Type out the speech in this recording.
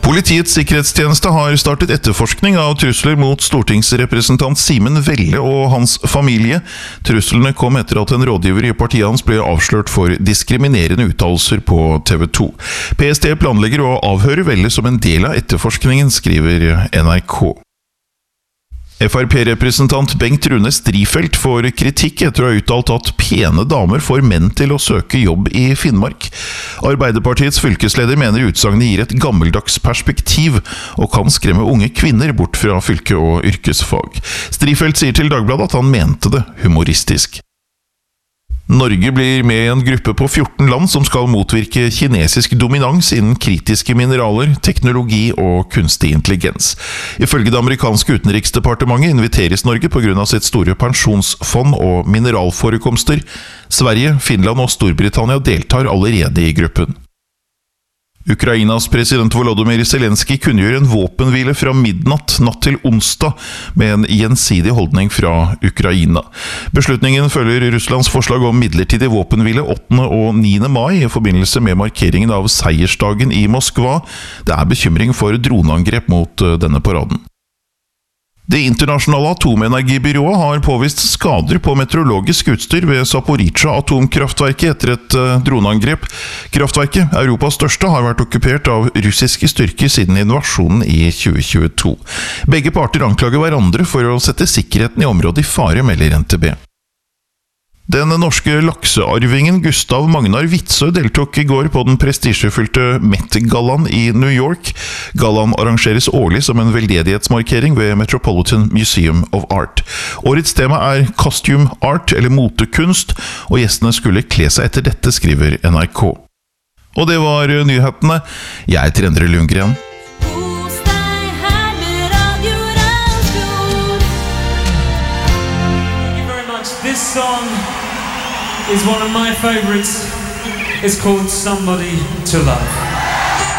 Politiets sikkerhetstjeneste har startet etterforskning av trusler mot stortingsrepresentant Simen Velle og hans familie. Truslene kom etter at en rådgiver i partiet hans ble avslørt for diskriminerende uttalelser på TV 2. PST planlegger å avhøre Velle som en del av etterforskningen, skriver NRK. FrP-representant Bengt Rune Strifeldt får kritikk etter å ha uttalt at pene damer får menn til å søke jobb i Finnmark. Arbeiderpartiets fylkesleder mener utsagnet gir et gammeldags perspektiv og kan skremme unge kvinner bort fra fylke- og yrkesfag. Strifeldt sier til Dagbladet at han mente det humoristisk. Norge blir med i en gruppe på 14 land som skal motvirke kinesisk dominans innen kritiske mineraler, teknologi og kunstig intelligens. Ifølge det amerikanske utenriksdepartementet inviteres Norge på grunn av sitt store pensjonsfond og mineralforekomster. Sverige, Finland og Storbritannia deltar allerede i gruppen. Ukrainas president Volodymyr Zelensky kunngjør en våpenhvile fra midnatt natt til onsdag med en gjensidig holdning fra Ukraina. Beslutningen følger Russlands forslag om midlertidig våpenhvile 8. og 9. mai i forbindelse med markeringen av seiersdagen i Moskva. Det er bekymring for droneangrep mot denne paraden. Det internasjonale atomenergibyrået har påvist skader på meteorologisk utstyr ved Zaporizjzja atomkraftverket etter et droneangrep. Kraftverket, Europas største, har vært okkupert av russiske styrker siden invasjonen i 2022. Begge parter anklager hverandre for å sette sikkerheten i området i fare, melder NTB. Den norske laksearvingen Gustav Magnar Witzøe deltok i går på den prestisjefylte Met-gallaen i New York. Gallaen arrangeres årlig som en veldedighetsmarkering ved Metropolitan Museum of Art. Årets tema er costume art, eller motekunst, og gjestene skulle kle seg etter dette, skriver NRK. Og det var nyhetene. Jeg heter Endre Lundgren. This song is one of my favorites. It's called Somebody to Love.